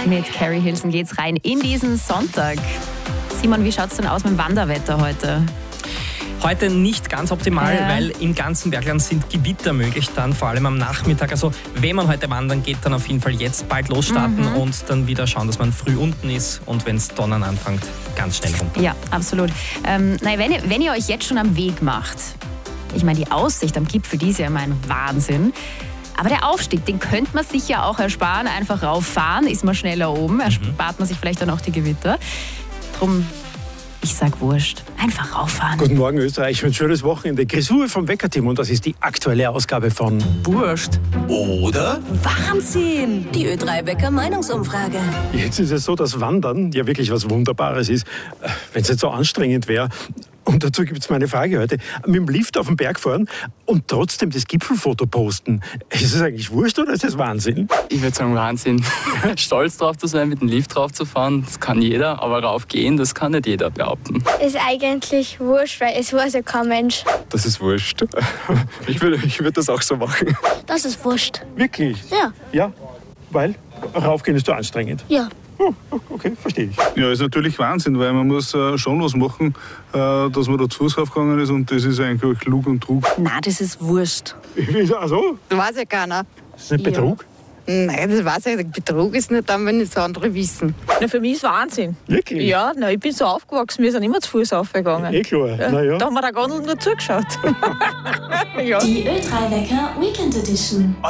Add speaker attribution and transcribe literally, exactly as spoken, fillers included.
Speaker 1: Mit Carrie Hilson geht's rein in diesen Sonntag. Simon, wie schaut's denn aus mit dem Wanderwetter heute?
Speaker 2: Heute nicht ganz optimal,
Speaker 1: Ja.
Speaker 2: weil im ganzen Bergland sind Gewitter möglich, dann vor allem am Nachmittag. Also wenn man heute wandern geht, dann auf jeden Fall jetzt bald losstarten
Speaker 1: Mhm.
Speaker 2: und dann wieder schauen, dass man früh unten ist und wenn es donnern anfängt, ganz schnell runter.
Speaker 1: Ja, absolut. Ähm, nein, wenn, ihr, wenn ihr euch jetzt schon am Weg macht, ich meine, die Aussicht am Gipfel, die ist ja immer ein Wahnsinn. Aber der Aufstieg, den könnte man sich ja auch ersparen. Einfach rauffahren, ist man schneller oben, erspart man sich vielleicht dann auch die Gewitter. Drum, ich sag wurscht, einfach rauffahren.
Speaker 3: Guten Morgen Österreich, ein schönes Wochenende. Grisur vom Weckerteam und das ist die aktuelle Ausgabe von Wurscht.
Speaker 4: Oder?
Speaker 5: Wahnsinn! Die Ö drei Wecker Meinungsumfrage.
Speaker 3: Jetzt ist es so, dass Wandern ja wirklich was Wunderbares ist, wenn es nicht so anstrengend wäre. Und dazu gibt es meine Frage heute. Mit dem Lift auf den Berg fahren und trotzdem das Gipfelfoto posten. Ist es eigentlich wurscht oder ist das Wahnsinn?
Speaker 6: Ich würde sagen Wahnsinn. Stolz drauf zu sein, mit dem Lift drauf zu fahren, das kann jeder, aber raufgehen, das kann nicht jeder behaupten.
Speaker 7: Ist eigentlich wurscht, weil es weiß ja kein Mensch.
Speaker 8: Das ist wurscht. Ich würde ich würd das auch so machen.
Speaker 7: Das ist wurscht.
Speaker 3: Wirklich?
Speaker 7: Ja.
Speaker 3: Ja, weil raufgehen ist so anstrengend.
Speaker 7: Ja.
Speaker 3: Oh, okay, verstehe ich.
Speaker 8: Ja, ist natürlich Wahnsinn, weil man muss äh, schon was machen, äh, dass man da zu Fuß raufgegangen ist und das ist eigentlich Lug und Trug.
Speaker 9: Nein, das ist wurscht.
Speaker 3: Ach so?
Speaker 9: Das weiß ja keiner.
Speaker 3: Das ist nicht Betrug?
Speaker 9: Nein, das weiß ich nicht. Betrug ist nicht dann, wenn es andere wissen.
Speaker 10: Na, für mich ist Wahnsinn.
Speaker 3: Wirklich?
Speaker 10: Ja, na, ich bin so aufgewachsen, wir sind immer zu Fuß aufgegangen.
Speaker 3: Eh klar,
Speaker 10: Ja,
Speaker 3: na ja.
Speaker 10: Da haben wir der Gondel nur zugeschaut. Ja.
Speaker 5: Die Ö drei Wecker Weekend Edition.